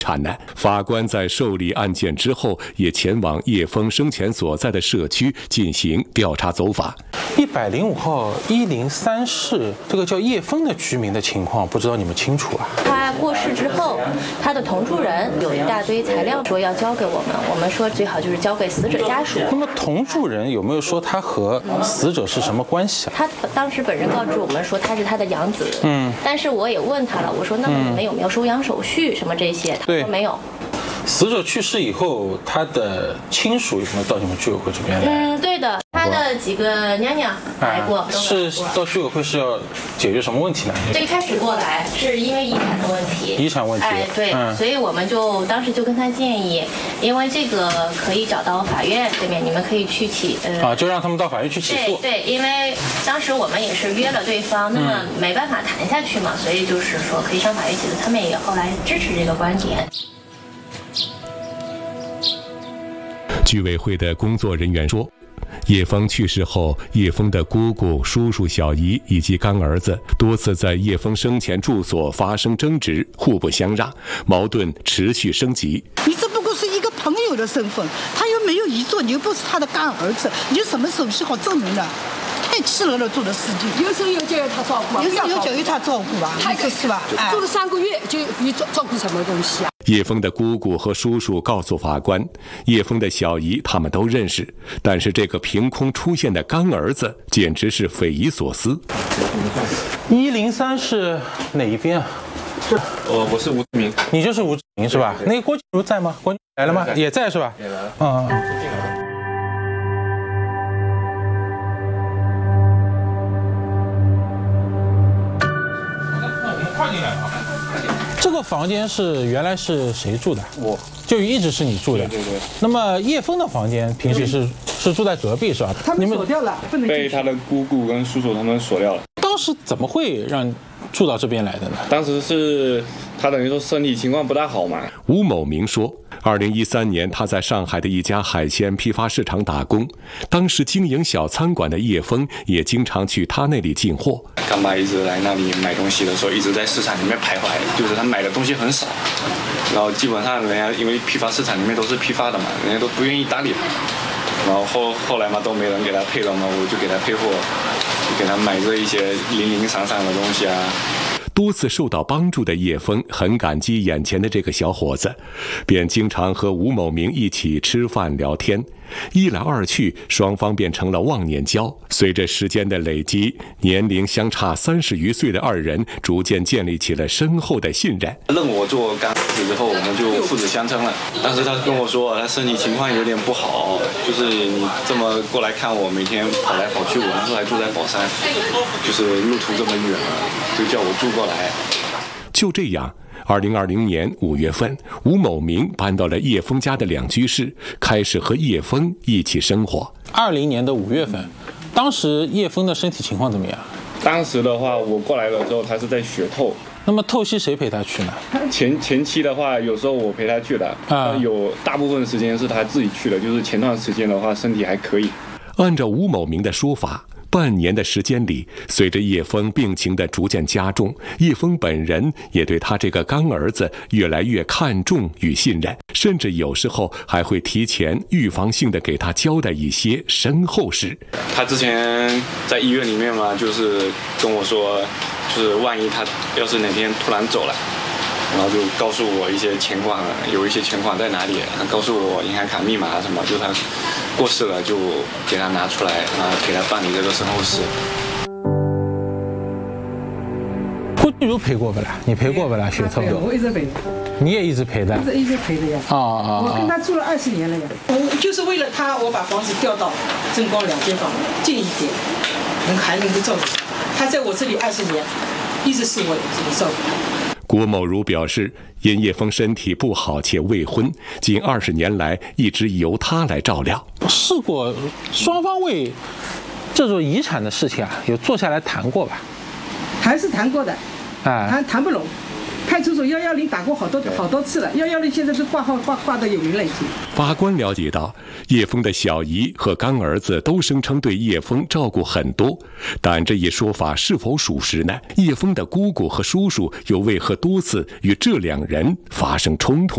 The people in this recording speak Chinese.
产呢？法官在受理案件之后，也前往叶枫生前所在的社区进行调查走访。 105号103室这个叫叶枫的居民的情况，不知道你们清楚啊？ 他过世之后，他的同住人有一大堆材料说要交给我们，我们说最好就是交给死者家属。 那么同住人有没有说他和死者是什么关系啊？ 他当时本人告知我们说他是他的养子，但是我也问他了，我说那么你们有没有收养手续什么这些？他说没有。 死者去世以后，他的亲属有没有到你们居委会这边来？ 对的，他的几个娘娘来过。 是到居委会是要解决什么问题呢？ 最开始过来是因为遗产的问题。 遗产问题。 对，所以我们就当时就跟他建议，因为这个可以找到法院这边，你们可以去起就让他们到法院去起诉。 对，因为当时我们也是约了对方，那么没办法谈下去嘛，所以就是说可以上法院起诉，他们也后来支持这个观点。 居委会的工作人员说，叶枫去世后，叶枫的姑姑、叔叔、小姨以及干儿子多次在叶枫生前住所发生争执，互不相让，矛盾持续升级。 你这不过是一个朋友的身份，他又没有遗作，你又不是他的干儿子，你有什么手续好证明的？太赤裸裸做的事情， 有时候要叫他照顾， 有时候要叫他照顾吧，是吧？ 做了3个月，就你照顾什么东西啊？ 叶枫的姑姑和叔叔告诉法官，叶枫的小姨他们都认识，但是这个凭空出现的干儿子简直是匪夷所思。 103是哪一边啊？ 我是吴志明。 你就是吴志明是吧？那个郭静茹在吗？郭来了吗？也在是吧？ 也来了。 这个房间是原来是谁住的？ 我， 就一直是你住的。 对。 那么叶枫的房间平时是住在隔壁是吧？ 他们锁掉了，不能被他的姑姑跟叔叔他们锁掉了。 当时怎么会让住到这边来的呢？ 当时是他等于说身体情况不大好嘛。 吴某明说，2013年他在上海的一家海鲜批发市场打工，当时经营小餐馆的叶枫也经常去他那里进货。 干爸一直来那里买东西的时候，一直在市场里面徘徊，就是他买的东西很少，然后基本上人家因为批发市场里面都是批发的嘛，人家都不愿意搭理他，然后后来嘛都没人给他配了嘛，我就给他配货，就给他买这一些零零散散的东西啊。 多次受到帮助的叶枫很感激眼前的这个小伙子，便经常和吴某明一起吃饭聊天，一来二去，双方变成了忘年交。随着时间的累积，年龄相差30余岁的二人逐渐建立起了深厚的信任。 认我做干儿子之后，我们就父子相称了。当时他跟我说，他身体情况有点不好，就是你这么过来看我，每天跑来跑去，我那时候还住在宝山，就是路途这么远了，就叫我住过来。 就这样，2020年5月份，吴某明搬到了叶枫家的2居室，开始和叶枫一起生活。 20年的5月份，当时叶枫的身体情况怎么样？ 当时的话，我过来了之后，他是在血透。 那么透析谁陪他去呢？ 前期的话，有时候我陪他去的，有大部分时间是他自己去的，就是前段时间的话，身体还可以。 按照吴某明的说法，半年的时间里，随着叶枫病情的逐渐加重，叶枫本人也对他这个干儿子越来越看重与信任，甚至有时候还会提前预防性的给他交代一些身后事。 他之前在医院里面嘛，就是跟我说，就是万一他要是哪天突然走了，然后就告诉我一些钱款，有一些钱款在哪里，他告诉我银行卡密码什么，就他过世了就给他拿出来，然后给他办理这个身后事。 郭静茹陪过不啦？你陪过不啦？血透的。 我一直陪。 你也一直陪的？ 一直陪的呀。我跟他住了20年了呀。我就是为了他，我把房子调到正光2间房近一点，还能够照顾他。他在我这里20年，一直是我这个照顾他。 郭某如表示，因叶枫身体不好且未婚，近20年来一直由他来照料。 试过双方为这种遗产的事情啊，有坐下来谈过吧？ 还是谈过的，谈不拢。派出所110打过好多次了，110现在是挂号挂的有名了已经。 法官了解到，叶枫的小姨和干儿子都声称对叶枫照顾很多，但这一说法是否属实呢？叶枫的姑姑和叔叔又为何多次与这2人发生冲突？